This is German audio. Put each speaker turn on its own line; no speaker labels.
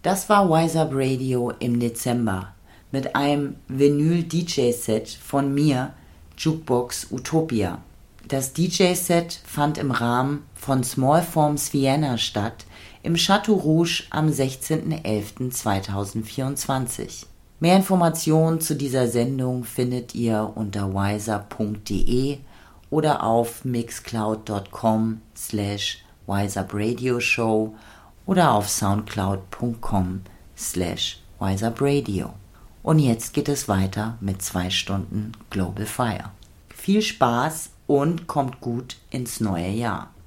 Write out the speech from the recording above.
Das war Wise Up Radio im Dezember mit einem Vinyl-DJ-Set von mir, Jukebox Utopia. Das DJ-Set fand im Rahmen von Small Forms Vienna statt, im Chateau Rouge am 16.11.2024. Mehr Informationen zu dieser Sendung findet ihr unter wiseup.de oder auf mixcloud.com/wiseupradioshow oder auf soundcloud.com/wiseupradio. Und jetzt geht es weiter mit 2 Stunden Global Fire. Viel Spaß und kommt gut ins neue Jahr.